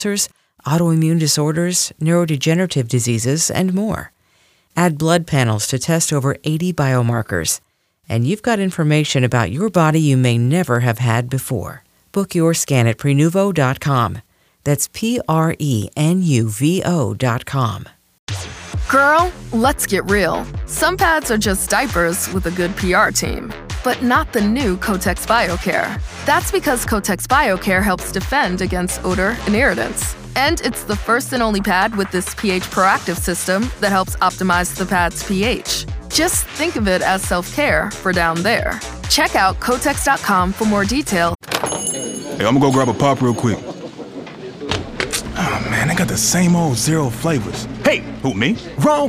cancers, autoimmune disorders, neurodegenerative diseases, and more. Add blood panels to test over 80 biomarkers, and you've got information about your body you may never have had before. Book your scan at Prenuvo.com. That's Prenuvo.com. Girl, let's get real. Some pads are just diapers with a good PR team, but not the new Kotex BioCare. That's because Kotex BioCare helps defend against odor and irritants. And it's the first and only pad with this pH proactive system that helps optimize the pad's pH. Just think of it as self-care for down there. Check out Kotex.com for more detail. Hey, I'm gonna go grab a pop real quick. Oh man, they got the same old zero flavors. Hey, Who, me? wrong